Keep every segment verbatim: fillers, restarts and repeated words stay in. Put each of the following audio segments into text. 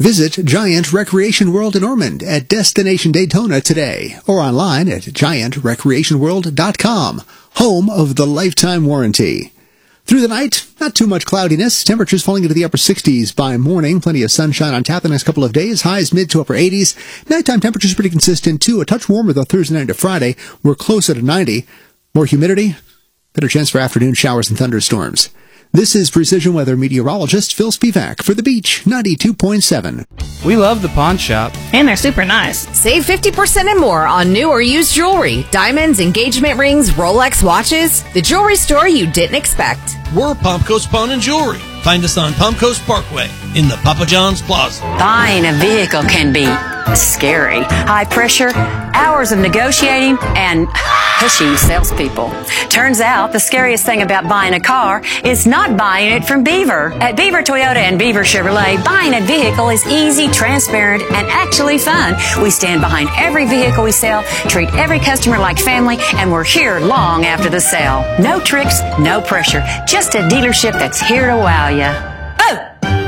Visit Giant Recreation World in Ormond at Destination Daytona today or online at giant recreation world dot com, home of the lifetime warranty. Through the night, not too much cloudiness. Temperatures falling into the upper sixties by morning. Plenty of sunshine on tap the next couple of days. Highs mid to upper eighties. Nighttime temperatures pretty consistent too. A touch warmer though Thursday night to Friday. We're closer to ninety. More humidity. Better chance for afternoon showers and thunderstorms. This is Precision Weather meteorologist Phil Spivak for The Beach ninety-two point seven. We love the pawn shop. And they're super nice. Save fifty percent and more on new or used jewelry, diamonds, engagement rings, Rolex watches. The jewelry store you didn't expect. We're Palm Coast Pawn and Jewelry. Find us on Palm Coast Parkway in the Papa John's Plaza. Buying a vehicle can be scary. High pressure, hours of negotiating, and pushy salespeople. Turns out the scariest thing about buying a car is not buying it from Beaver. At Beaver Toyota and Beaver Chevrolet, buying a vehicle is easy, transparent, and actually fun. We stand behind every vehicle we sell, treat every customer like family, and we're here long after the sale. No tricks, no pressure. Just a dealership that's here to wow you. Oh!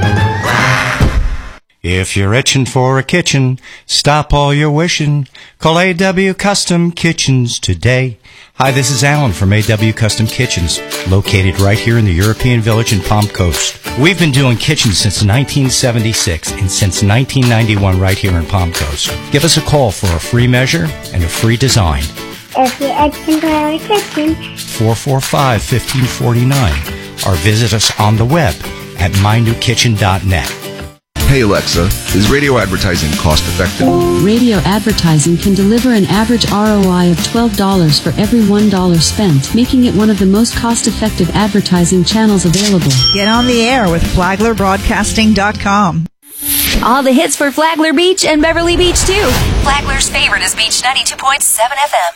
If you're itching for a kitchen, stop all your wishing. Call A W Custom Kitchens today. Hi, this is Alan from A W Custom Kitchens, located right here in the European Village in Palm Coast. We've been doing kitchens since nineteen seventy-six and since nineteen ninety-one right here in Palm Coast. Give us a call for a free measure and a free design. If you're itching for a kitchen, four four five, one five four nine, or visit us on the web at my new kitchen dot net. Hey Alexa, is radio advertising cost effective? Radio advertising can deliver an average R O I of twelve dollars for every one dollar spent, making it one of the most cost-effective advertising channels available. Get on the air with Flagler Broadcasting dot com. All the hits for Flagler Beach and Beverly Beach, too. Flagler's favorite is Beach ninety-two point seven F M.